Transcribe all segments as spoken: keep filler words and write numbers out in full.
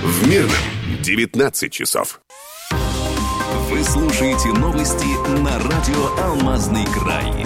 В Мирном девятнадцать часов. Вы слушаете новости на радио «Алмазный край».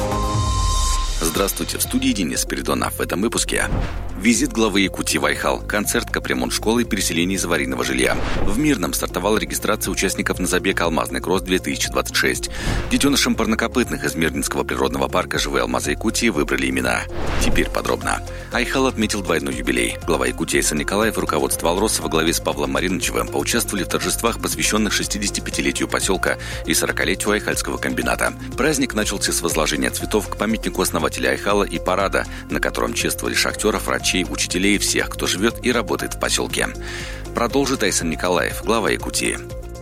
Здравствуйте, в студии Денис Спиридонов. В этом выпуске: визит главы Якутии в Айхал, концерт капремонт школы и переселение из аварийного жилья. В Мирном стартовала регистрация участников на забег «Алмазный кросс-две тысячи двадцать шесть». Детенышам парнокопытных из Мирнинского природного парка «Живые алмазы Якутии» выбрали имена. Теперь подробно. Айхал отметил двойной юбилей. Глава Якутии Айсан Николаев и руководство «Алроса» во главе с Павлом Мариновичевым поучаствовали в торжествах, посвященных шестидесятипятилетию поселка и сорокалетию Айхальского комбината. Праздник начался с возложения цветов к памятнику основателя Айхала и парада, на котором чествовали шахтеров, врачей, учителей и всех, кто живет и работает в поселке. Продолжит Айсан Николаев, глава Якутии.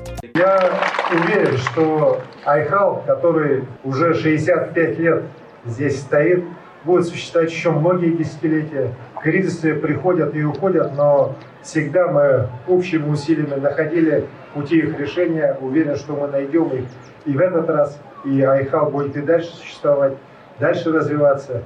Я уверен, что Айхал, который уже шестьдесят пять лет здесь стоит, будет существовать еще многие десятилетия. Кризисы приходят и уходят, но всегда мы общими усилиями находили пути их решения. Уверен, что мы найдем их и в этот раз, и Айхал будет и дальше существовать, дальше развиваться.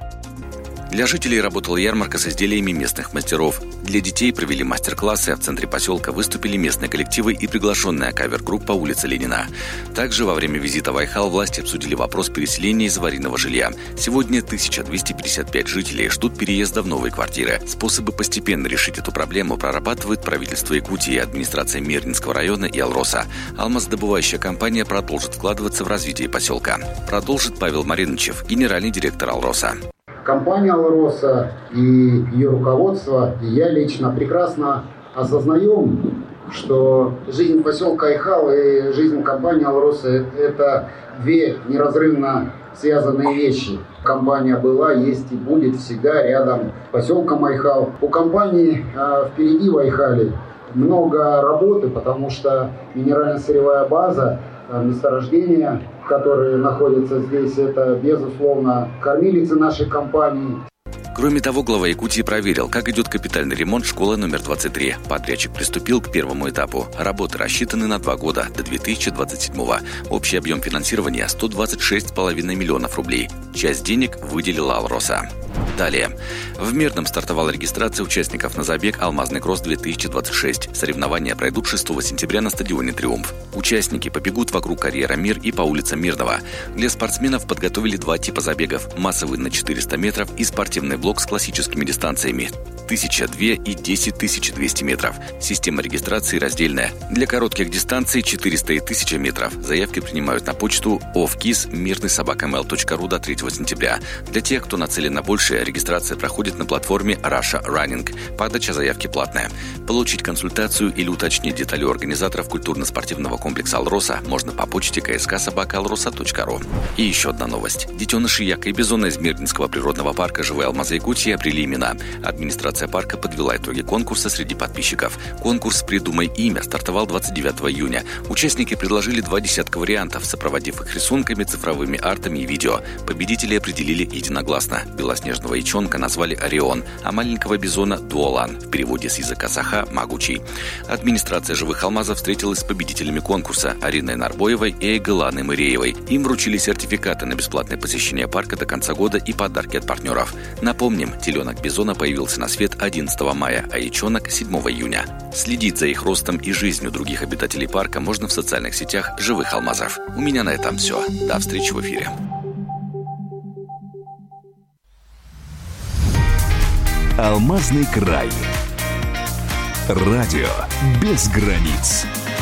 Для жителей работала ярмарка с изделиями местных мастеров. Для детей провели мастер-классы, а в центре поселка выступили местные коллективы и приглашенная кавер-группа улицы Ленина. Также во время визита в Айхал власти обсудили вопрос переселения из аварийного жилья. Сегодня тысяча двести пятьдесят пять жителей ждут переезда в новые квартиры. Способы постепенно решить эту проблему прорабатывает правительство Якутии, администрация Мирнинского района и Алроса. Алмаздобывающая компания продолжит вкладываться в развитие поселка. Продолжит Павел Мариновичев, генеральный директор Алроса. Компания «Алроса» и ее руководство, и я лично прекрасно осознаем, что жизнь поселка Айхал и жизнь компании «Алроса» – это две неразрывно связанные вещи. Компания была, есть и будет всегда рядом с поселком Айхал. У компании э, впереди в Айхале много работы, потому что минерально-сырьевая база, месторождения, которые находятся здесь, это, безусловно, кормилицы нашей компании. Кроме того, глава Якутии проверил, как идет капитальный ремонт школы номер двадцать три. Подрядчик приступил к первому этапу. Работы рассчитаны на два года, до две тысячи двадцать седьмого. Общий объем финансирования – сто двадцать шесть целых пять десятых миллионов рублей. Часть денег выделила Алроса. Далее. В Мирном стартовала регистрация участников на забег «Алмазный кросс-две тысячи двадцать шесть». Соревнования пройдут шестого сентября на стадионе «Триумф». Участники побегут вокруг карьера «Мир» и по улицам Мирного. Для спортсменов подготовили два типа забегов – массовый на четыреста метров и спортивный блок с классическими дистанциями – тысяча две и десять тысяч двести метров. Система регистрации раздельная. Для коротких дистанций четыреста и тысяча метров. Заявки принимают на почту овкис мирный собака мейл точка ру до третьего сентября. Для тех, кто нацелен на большее, регистрация проходит на платформе Russia Running. Подача заявки платная. Получить консультацию или уточнить детали у организаторов культурно-спортивного комплекса «Алроса» можно по почте ка эс ка собака алроса точка ру. И еще одна новость. Детеныши яка и бизона из Мирнинского природного парка «Живые алмазы Якутии» обрели имена. Администрация парка подвела итоги конкурса среди подписчиков. Конкурс «Придумай имя» стартовал двадцать девятого июня. Участники предложили два десятка вариантов, сопроводив их рисунками, цифровыми артами и видео. Победителей определили единогласно. Белоснежного ячонка назвали «Орион», а маленького бизона «Дуолан», в переводе с языка саха «Могучий». Администрация «Живых алмазов» встретилась с победителями конкурса Ариной Нарбоевой и Айгыланой Мыреевой. Им вручили сертификаты на бесплатное посещение парка до конца года и подарки от партнеров. Напомним, теленок бизона появился на свет одиннадцатого мая, а ячонок – седьмого июня. Следить за их ростом и жизнью других обитателей парка можно в социальных сетях «Живых алмазов». У меня на этом все. До встречи в эфире. «Алмазный край». Радио без границ.